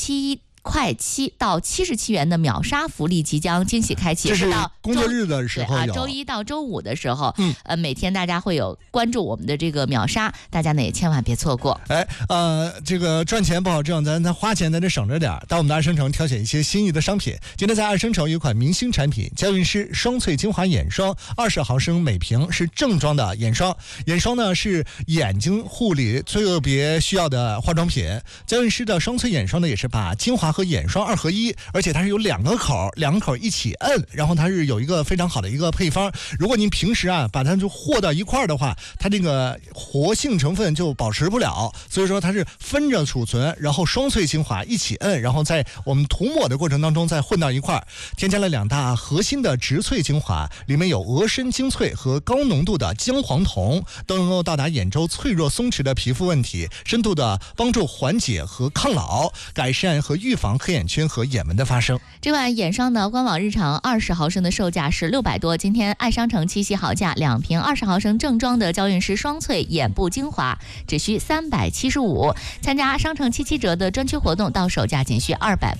7到77元的秒杀福利即将惊喜开启， 这是工作日的时候有， 周一到周五的时候，每天大家会有关注我们的这个秒杀，大家呢也千万别错过。 这个赚钱不好挣，咱花钱咱得省着点，到我们的爱生城挑选一些心仪的商品。今天在爱生城有一款明星产品，娇韵诗双萃精华眼霜，20毫升每瓶，是正装的眼霜。眼霜呢是眼睛护理特别需要的化妆品。娇韵诗的双萃眼霜呢也是把精华和眼霜2合1，而且它是有两个口一起摁，然后它是有一个非常好的一个配方。如果您平时把它就和到一块的话，它这个活性成分就保持不了，所以说它是分着储存，然后双萃精华一起摁，然后在我们涂抹的过程当中再混到一块，添加了2大核心的植萃精华，里面有鹅参精粹和高浓度的姜黄酮，都能够到达眼周脆弱松弛的皮肤问题，深度的帮助缓解和抗老，改善和预防黑眼圈和眼纹的发生。 这款眼霜呢，官网日常20毫升的售价是600多，今天爱商城七夕好价，2瓶20毫升正装的娇韵诗双萃眼部精华只需375，参加商城77折的专区活动，到手价仅需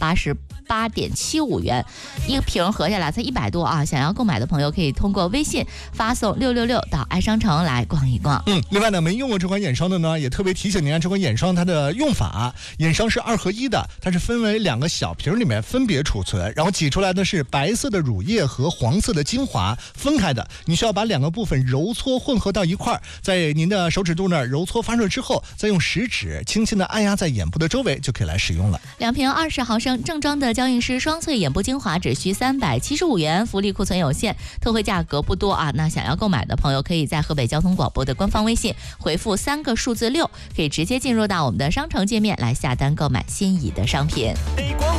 288.75元，一个瓶合下来才100多啊！想要购买的朋友可以通过微信发送666到爱商城来逛一逛。 另外呢，没用过这款眼霜的呢，也特别提醒您这款眼霜它的用法。眼霜是2合1的，它是分为2个小瓶里面分别储存，然后挤出来的是白色的乳液和黄色的精华分开的。你需要把2个部分揉搓混合到一块，在您的手指肚那儿揉搓发热之后，再用食指轻轻的按压在眼部的周围，就可以来使用了。 2瓶20毫升正装的娇韵诗双萃眼部精华只需375元，福利库存有限，特惠价格不多啊。那想要购买的朋友，可以在河北交通广播的官方微信回复3个数字6，可以直接进入到我们的商城界面来下单购买心仪的商品。